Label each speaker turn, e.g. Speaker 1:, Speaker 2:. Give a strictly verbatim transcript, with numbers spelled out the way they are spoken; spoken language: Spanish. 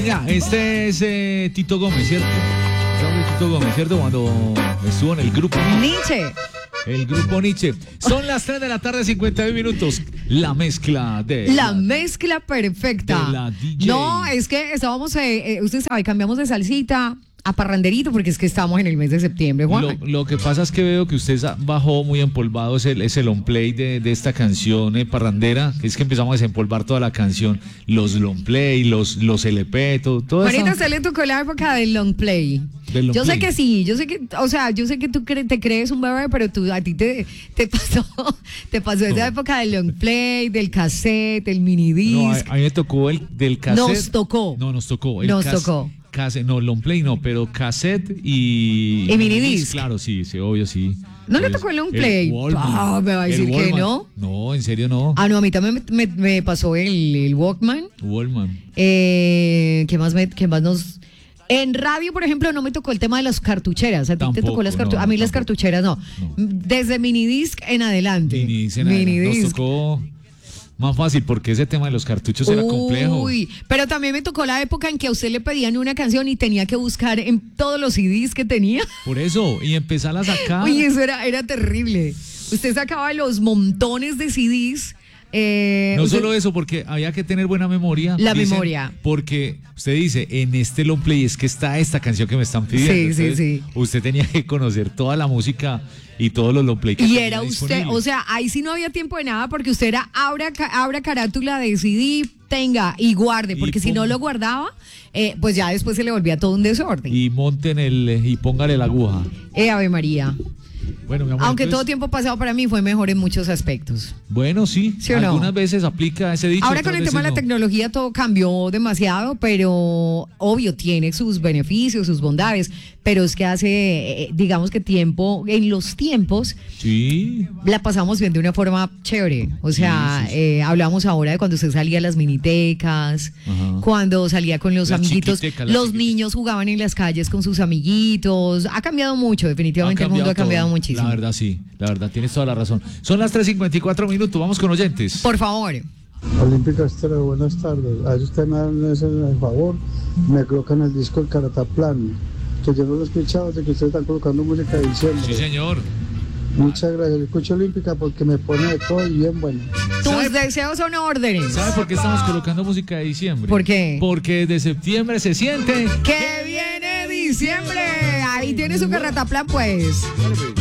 Speaker 1: Venga, este es eh, Tito Gómez, ¿cierto? Este hombre Tito Gómez, ¿cierto? Cuando estuvo en el grupo
Speaker 2: Nietzsche.
Speaker 1: El grupo Nietzsche. Son las tres de la tarde, cincuenta y un minutos. La mezcla de...
Speaker 2: La, la mezcla perfecta.
Speaker 1: De la D J.
Speaker 2: No, es que estábamos, eh, eh, usted sabe, cambiamos de salsita a parranderito porque es que estamos en el mes de septiembre, Juan.
Speaker 1: Lo, lo que pasa es que veo que usted bajó muy empolvado ese, ese long play de, de esta canción eh, parrandera. Es que empezamos a desempolvar toda la canción. Los long play, los, los L P, todo, todo eso.
Speaker 2: Ahorita se le tocó la época del long play.
Speaker 1: Del long
Speaker 2: yo
Speaker 1: play.
Speaker 2: sé que sí, yo sé que, o sea, yo sé que tú cre te crees un bebé, pero tú a ti te, te pasó, te pasó esa
Speaker 1: no.
Speaker 2: época del long play, del cassette, del minidisc.
Speaker 1: No, a, a mí me tocó el del cassette.
Speaker 2: Nos tocó.
Speaker 1: No, nos tocó. El
Speaker 2: Nos
Speaker 1: cas
Speaker 2: tocó.
Speaker 1: Cassette, no, long play no, pero cassette y...
Speaker 2: Y minidisc.
Speaker 1: Claro, sí, sí, obvio, sí.
Speaker 2: ¿No
Speaker 1: pues,
Speaker 2: le tocó el long play? Ah, me va a decir que no.
Speaker 1: No, en serio no.
Speaker 2: Ah, no, a mí también me, me, me pasó el, el Walkman.
Speaker 1: Walkman.
Speaker 2: Eh, ¿Qué más me, qué más nos...? En radio, por ejemplo, no me tocó el tema de las cartucheras. ¿A ti
Speaker 1: Tampoco,
Speaker 2: te tocó las cartucheras?
Speaker 1: no,
Speaker 2: a mí las
Speaker 1: tampoco.
Speaker 2: cartucheras no.
Speaker 1: No.
Speaker 2: Desde minidisc en adelante.
Speaker 1: Minidisc en adelante. Nos
Speaker 2: Minidisc.
Speaker 1: tocó más fácil porque ese tema de los cartuchos era complejo.
Speaker 2: Uy, pero también me tocó la época en que a usted le pedían una canción y tenía que buscar en todos los C Ds que tenía.
Speaker 1: Por eso, y empezar a sacar.
Speaker 2: Uy, eso era, era terrible. Usted sacaba los montones de C Ds. Eh,
Speaker 1: No
Speaker 2: usted,
Speaker 1: solo eso, porque había que tener buena memoria.
Speaker 2: La
Speaker 1: dicen,
Speaker 2: memoria.
Speaker 1: Porque usted dice, en este long play es que está esta canción que me están pidiendo.
Speaker 2: Sí, sí,
Speaker 1: Entonces,
Speaker 2: sí.
Speaker 1: Usted tenía que conocer toda la música y todos los long play que
Speaker 2: Y
Speaker 1: tenía
Speaker 2: era usted,
Speaker 1: disponibles.
Speaker 2: o sea, ahí sí no había tiempo de nada porque usted era abra, abra carátula de C D, tenga y guarde, porque
Speaker 1: Y
Speaker 2: si no
Speaker 1: ponga.
Speaker 2: lo guardaba, eh, pues ya después se le volvía todo un desorden.
Speaker 1: Y monten el y póngale la aguja.
Speaker 2: Eh, Ave María.
Speaker 1: Bueno, mi amor,
Speaker 2: Aunque
Speaker 1: entonces,
Speaker 2: todo tiempo pasado para mí fue mejor en muchos aspectos.
Speaker 1: Bueno, sí.
Speaker 2: ¿Sí o no?
Speaker 1: Algunas veces aplica ese dicho.
Speaker 2: Ahora con
Speaker 1: otras
Speaker 2: el tema de la
Speaker 1: veces no.
Speaker 2: tecnología todo cambió demasiado, pero obvio tiene sus beneficios, sus bondades, pero es que hace, eh, digamos que tiempo, en los tiempos
Speaker 1: Sí.
Speaker 2: la pasamos bien de una forma chévere. O sea,
Speaker 1: Sí, sí, sí.
Speaker 2: Eh, hablamos ahora de cuando usted salía a las minitecas,
Speaker 1: Ajá.
Speaker 2: cuando salía con los
Speaker 1: Las
Speaker 2: amiguitos,
Speaker 1: chiquitecas, las
Speaker 2: los
Speaker 1: chiquitecas.
Speaker 2: niños jugaban en las calles con sus amiguitos. Ha cambiado mucho, definitivamente el mundo ha cambiado
Speaker 1: todo.
Speaker 2: muchísimo.
Speaker 1: La verdad, sí. La verdad, tienes toda la razón. Son las tres cincuenta y cuatro minutos. Vamos con oyentes.
Speaker 2: Por favor.
Speaker 3: Olímpica Estero, buenas tardes. A usted me dan ese favor, me colocan el disco El Carataplan, que yo no lo he escuchado desde que ustedes están colocando música de diciembre.
Speaker 1: Sí, señor.
Speaker 3: Muchas gracias. Yo escucho Olímpica porque me pone de todo y bien bueno.
Speaker 1: ¿Sabe-
Speaker 2: Tus deseos son órdenes.
Speaker 1: ¿Sabe por qué estamos colocando música de diciembre?
Speaker 2: ¿Por qué?
Speaker 1: Porque desde septiembre se siente...
Speaker 2: ¡Que viene diciembre! Ahí tiene su carrataplan, pues.